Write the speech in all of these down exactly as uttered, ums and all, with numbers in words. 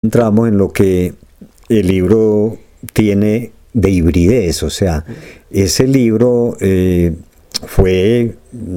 entramos en lo que el libro tiene de hibridez, o sea, ese libro eh, fue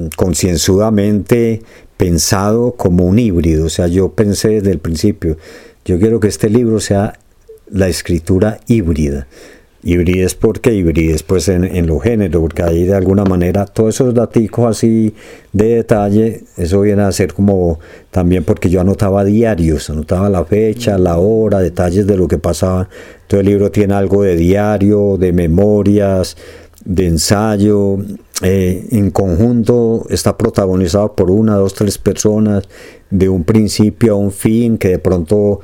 concienzudamente pensado como un híbrido, o sea, yo pensé desde el principio, yo quiero que este libro sea la escritura híbrida. Hibridez, ¿por qué hibridez? Pues en, en los géneros, porque ahí de alguna manera todos esos daticos así de detalle, eso viene a ser como también porque yo anotaba diarios, anotaba la fecha, la hora, detalles de lo que pasaba. Todo el libro tiene algo de diario, de memorias, de ensayo. Eh, en conjunto está protagonizado por una, dos, tres personas, de un principio a un fin, que de pronto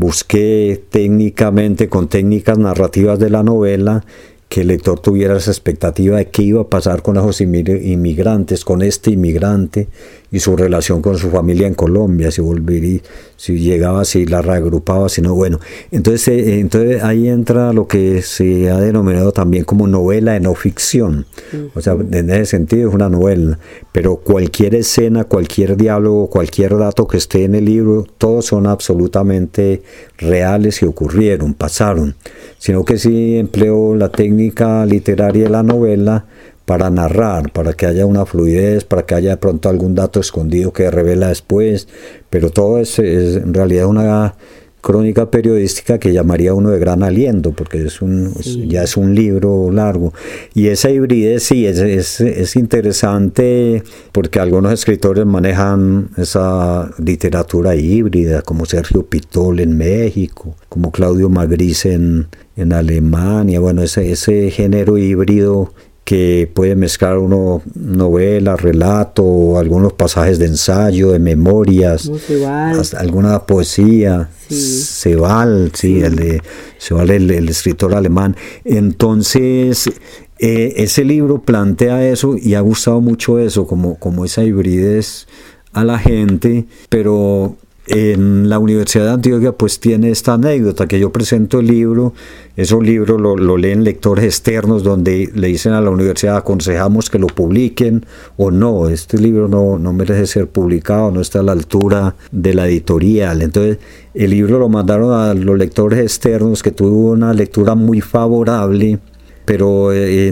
busqué técnicamente, con técnicas narrativas de la novela, que el lector tuviera esa expectativa de qué iba a pasar con esos inmigrantes, con este inmigrante y su relación con su familia en Colombia, si volvería, si llegaba, si la reagrupaba, si no, bueno. Entonces, eh, entonces ahí entra lo que se ha denominado también como novela de no ficción. Uh-huh. O sea, en ese sentido es una novela, pero cualquier escena, cualquier diálogo, cualquier dato que esté en el libro, todos son absolutamente reales y ocurrieron, pasaron. Sino que sí empleo la técnica literaria de la novela para narrar, para que haya una fluidez, para que haya de pronto algún dato escondido que revela después, pero todo es, es en realidad una crónica periodística que llamaría uno de gran aliento, porque es un, sí. es, ya es un libro largo. Y esa hibridez sí, es, es, es interesante, porque algunos escritores manejan esa literatura híbrida, como Sergio Pitol en México, como Claudio Magris en, en Alemania, bueno, ese, ese género híbrido que puede mezclar uno novela, relato, algunos pasajes de ensayo, de memorias, hasta alguna poesía, sí. Sebald, sí, sí. El de Sebald, el, el escritor alemán. Entonces, eh, ese libro plantea eso y ha gustado mucho eso, como, como esa hibridez a la gente, pero en la Universidad de Antioquia pues tiene esta anécdota que yo presento el libro, esos libros lo, lo leen lectores externos donde le dicen a la universidad aconsejamos que lo publiquen o no, este libro no, no merece ser publicado, no está a la altura de la editorial. Entonces el libro lo mandaron a los lectores externos que tuvo una lectura muy favorable, pero eh,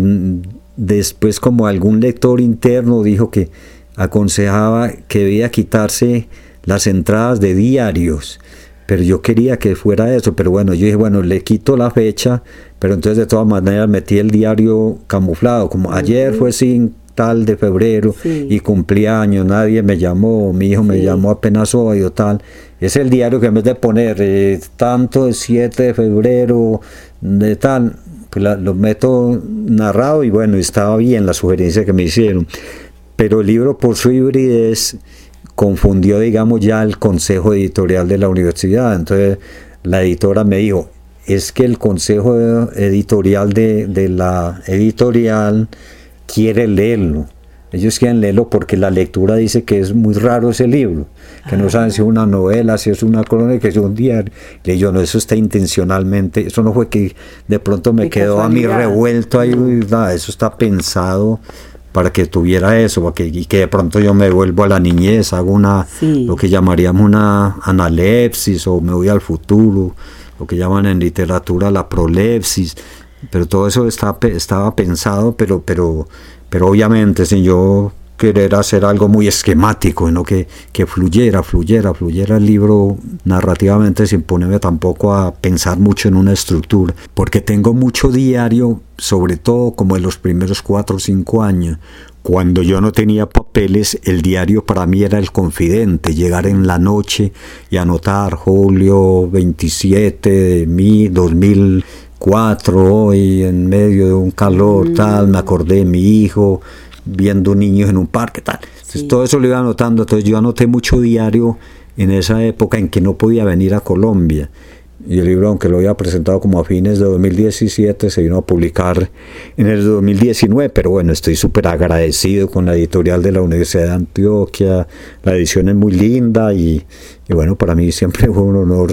después como algún lector interno dijo que aconsejaba que debía quitarse las entradas de diarios, pero yo quería que fuera eso, pero bueno, yo dije, bueno, le quito la fecha, pero entonces de todas maneras metí el diario camuflado, como uh-huh. ayer fue sin tal de febrero sí. y cumpleaños, nadie me llamó, mi hijo sí. me llamó apenas hoy o tal, es el diario que en vez de poner eh, tanto de siete de febrero de tal, pues la, lo meto narrado y bueno, estaba bien la sugerencia que me hicieron, pero el libro por su hibridez confundió, digamos, ya el consejo editorial de la universidad. Entonces la editora me dijo, es que el consejo editorial de, de la editorial quiere leerlo. Ellos quieren leerlo porque la lectura dice que es muy raro ese libro, que no saben si es una novela, si es una crónica, que es un diario. Le digo, no, eso está intencionalmente, eso no fue que de pronto me quedó a mí revuelto ahí, nada, eso está pensado para que tuviera eso, para que, y que de pronto yo me vuelvo a la niñez, hago una, sí. lo que llamaríamos una analepsis, o me voy al futuro, lo que llaman en literatura la prolepsis, pero todo eso está, estaba pensado, pero, pero, pero obviamente sin yo querer hacer algo muy esquemático, ¿no? que, que fluyera, fluyera, fluyera el libro narrativamente sin ponerme tampoco a pensar mucho en una estructura, porque tengo mucho diario, sobre todo como en los primeros cuatro o cinco años, cuando yo no tenía papeles, el diario para mí era el confidente, llegar en la noche y anotar julio veintisiete de dos mil cuatro, hoy en medio de un calor, mm. tal, me acordé de mi hijo, viendo niños en un parque, tal. Entonces, sí. todo eso lo iba anotando. Entonces yo anoté mucho diario en esa época en que no podía venir a Colombia. Y el libro, aunque lo había presentado como a fines de dos mil diecisiete, se vino a publicar en el dos mil diecinueve, pero bueno, estoy súper agradecido con la editorial de la Universidad de Antioquia, la edición es muy linda y, y bueno, para mí siempre fue un honor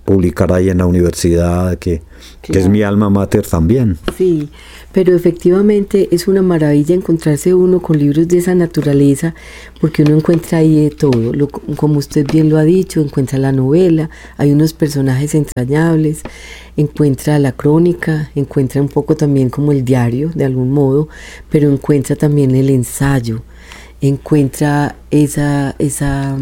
publicar ahí en la universidad, que, claro. que es mi alma mater también. Sí, pero efectivamente es una maravilla encontrarse uno con libros de esa naturaleza, porque uno encuentra ahí de todo, lo, como usted bien lo ha dicho, encuentra la novela, hay unos personajes entrañables, encuentra la crónica, encuentra un poco también como el diario de algún modo, pero encuentra también el ensayo, encuentra esa, esa,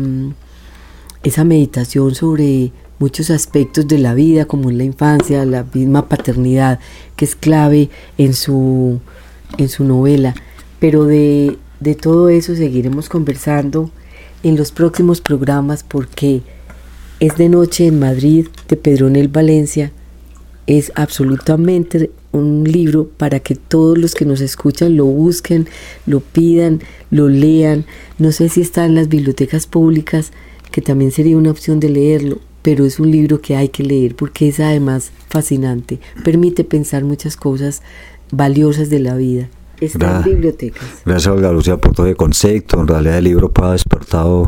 esa meditación sobre muchos aspectos de la vida, como en la infancia, la misma paternidad, que es clave en su, en su novela. Pero de, de todo eso seguiremos conversando en los próximos programas, porque Es de noche en Madrid, de Pedronel Valencia, es absolutamente un libro para que todos los que nos escuchan lo busquen, lo pidan, lo lean. No sé si está en las bibliotecas públicas, que también sería una opción de leerlo, pero es un libro que hay que leer porque es además fascinante. Permite pensar muchas cosas valiosas de la vida. Está Gra- en bibliotecas. Gracias, Olga Lucía, por todo el concepto. En realidad el libro ha despertado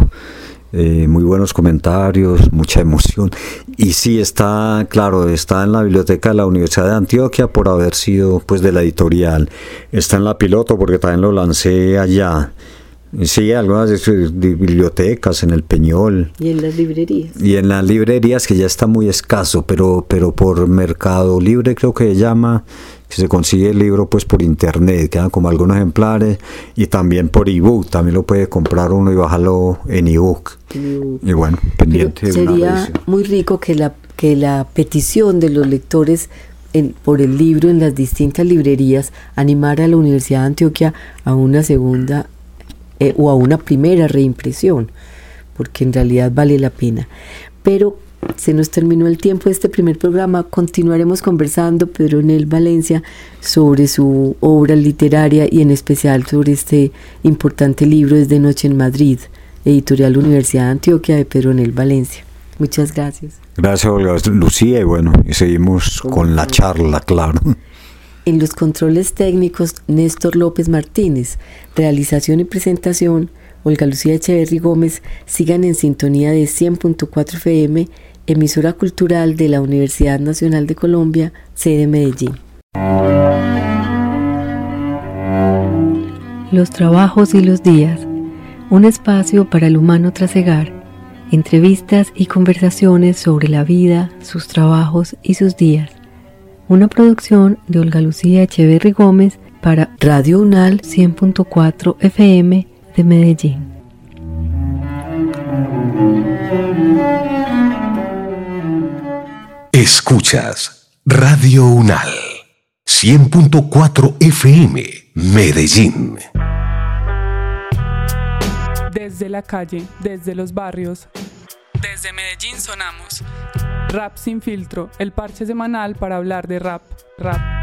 eh, muy buenos comentarios, mucha emoción. Y sí, está, claro, está en la biblioteca de la Universidad de Antioquia por haber sido pues de la editorial. Está en la Piloto porque también lo lancé allá. Sí, algunas bibliotecas, en el Peñol. Y en las librerías. Y en las librerías, que ya está muy escaso, pero, pero por Mercado Libre creo que se llama, que se consigue el libro pues por internet, quedan como algunos ejemplares, y también por ebook, también lo puede comprar uno y bajarlo en ebook. En y bueno, pendiente pero de una sería revisión. Muy rico que la, que la petición de los lectores En, por el libro en las distintas librerías animara a la Universidad de Antioquia a una segunda eh, o a una primera reimpresión, porque en realidad vale la pena. Pero se nos terminó el tiempo de este primer programa. Continuaremos conversando, Pedronel Valencia, sobre su obra literaria y en especial sobre este importante libro, Es de noche en Madrid, editorial Universidad de Antioquia, de Pedronel Valencia. Muchas gracias. Gracias, Olga Lucía, y bueno, y seguimos con la charla, claro. En los controles técnicos, Néstor López Martínez. Realización y presentación, Olga Lucía Echeverry Gómez. Sigan en sintonía de cien punto cuatro F M, emisora cultural de la Universidad Nacional de Colombia, sede Medellín. Los trabajos y los días. Un espacio para el humano trasegar. Entrevistas y conversaciones sobre la vida, sus trabajos y sus días. Una producción de Olga Lucía Echeverry Gómez para Radio UNAL cien punto cuatro F M de Medellín. Escuchas Radio UNAL cien punto cuatro F M Medellín. Desde la calle, desde los barrios, desde Medellín sonamos. Rap sin filtro, el parche semanal para hablar de rap, rap.